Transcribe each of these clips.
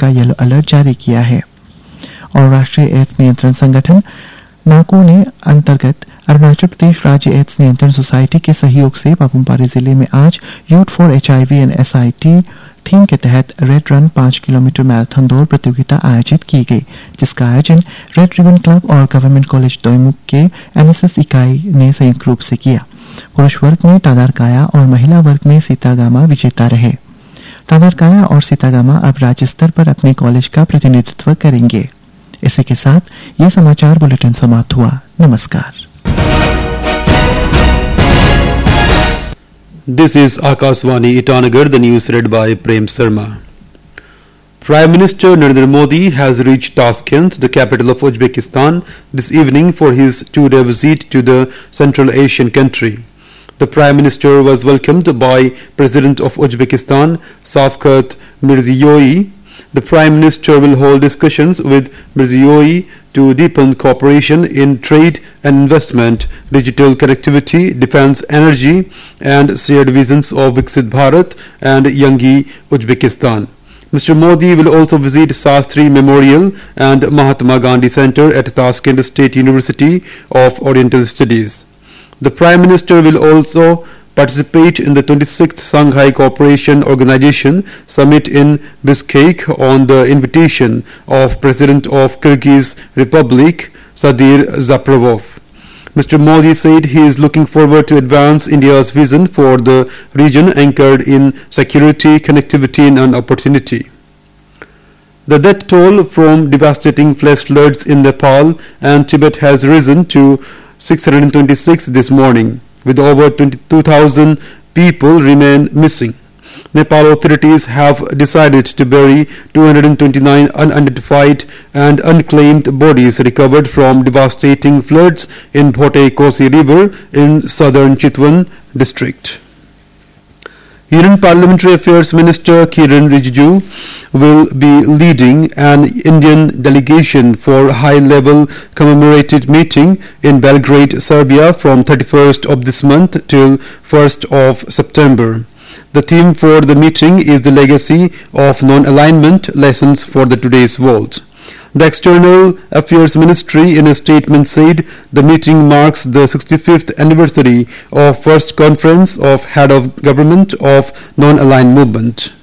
का yellow alert जारी किया है। और राष्ट्रीय एड्स नियंत्रण संगठन नाको ने अंतर्गत अरुणाचल प्रदेश राज्य एड्स नियंत्रण सोसाइटी के सहयोग से पापुमपारे जिले में आज youth for HIV and SIT theme के तहत रेड रन 5 किलोमीटर मैराथन दौड़ प्रतियोगिता आयोजित की गई, जिसका आयोजन रेड रिबन क्लब और गवर्नमेंट कॉलेज दोईमुख के NSS इकाई ने संयुक्त रूप से किया। पुरुष वर्ग में तादारकाया और महिला वर्ग में सीतागामा विजेता रहे। तादारकाया और सीतागामा अब राज्य स्तर पर अपने कॉलेज का प्रतिनिधित्व करेंगे। इसी के साथ ये समाचार बुलेटिन समाप्त हुआ। नमस्कार। This is Akashvani Itanagar, the news read by Prem Sharma. Prime Minister Narendra Modi has reached Tashkent, the capital of Uzbekistan, this evening for his two-day visit to the Central Asian country. The Prime Minister was welcomed by President of Uzbekistan, Shavkat Mirziyoyev. The Prime Minister will hold discussions with Mirziyoyev to deepen cooperation in trade and investment, digital connectivity, defense, energy, and shared visions of Viksit Bharat and Yangi Uzbekistan. Mr. Modi will also visit Shastri Memorial and Mahatma Gandhi Center at Tashkent State University of Oriental Studies. The Prime Minister will also participate in the 26th Shanghai Cooperation Organization Summit in Bishkek on the invitation of President of Kyrgyz Republic, Sadir Japarov. Mr. Modi said he is looking forward to advance India's vision for the region anchored in security, connectivity and opportunity. The death toll from devastating flash floods in Nepal and Tibet has risen to 626 this morning, with over 22,000 people remain missing. Nepal authorities have decided to bury 229 unidentified and unclaimed bodies recovered from devastating floods in Bhote Kosi River in southern Chitwan district. Union Parliamentary Affairs Minister Kiren Rijiju will be leading an Indian delegation for high-level commemorative meeting in Belgrade, Serbia from 31st of this month till 1st of September. The theme for the meeting is the legacy of non-alignment, lessons for the today's world. The External Affairs Ministry in a statement said the meeting marks the 65th anniversary of first conference of head of government of non-aligned movement.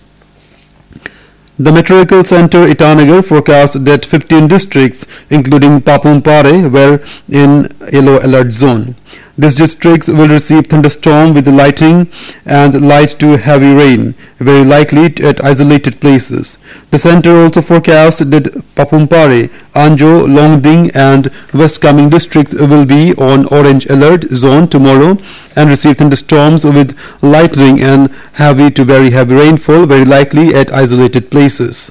The Meteorological Center Itanagar forecast that 15 districts including Papumpare were in yellow alert zone. These districts will receive thunderstorm with lightning and light to heavy rain, very likely at isolated places. The center also forecasts that Papumpare, Anjo, Longding and West Kameng districts will be on orange alert zone tomorrow and receive thunderstorms with lightning and heavy to very heavy rainfall, very likely at isolated places.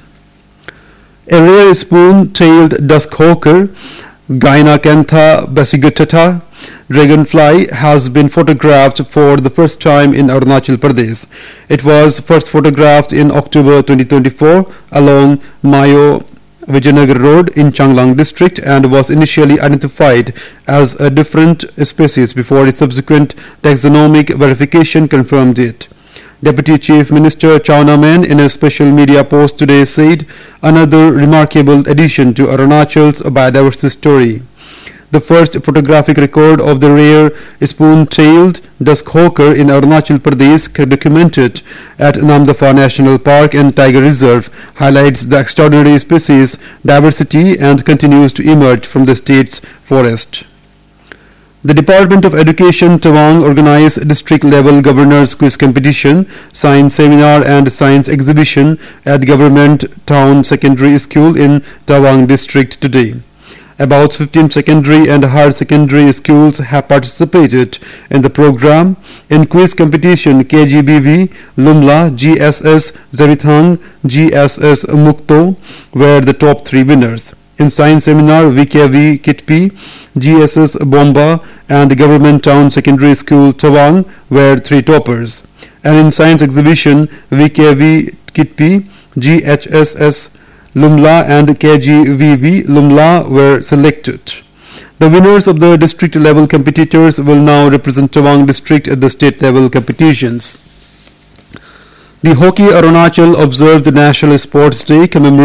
A rare spoon-tailed duskhawker, Gynacantha basigutata, dragonfly has been photographed for the first time in Arunachal Pradesh. It was first photographed in October 2024 along Mayo Vijayanagar Road in Changlang district and was initially identified as a different species before its subsequent taxonomic verification confirmed it. Deputy Chief Minister Chawna Main in a special media post today said another remarkable addition to Arunachal's biodiversity story. The first photographic record of the rare spoon-tailed duskhawker in Arunachal Pradesh documented at Namdapha National Park and Tiger Reserve highlights the extraordinary species diversity and continues to emerge from the state's forest. The Department of Education Tawang organized district-level governors quiz competition, science seminar and science exhibition at Government Town Secondary School in Tawang district today. About 15 secondary and higher secondary schools have participated in the program. In quiz competition, KGBV, Lumla, GSS Zarithang, GSS Mukto were the top three winners. In science seminar, VKV Kitpi, GSS Bomba and Government Town Secondary School Tawang were three toppers. And in science exhibition, VKV Kitpi, GHSS Lumla and KGVV Lumla were selected. The winners of the district level competitors will now represent Tawang district at the state level competitions. The Hockey Arunachal observed the National Sports Day commemorating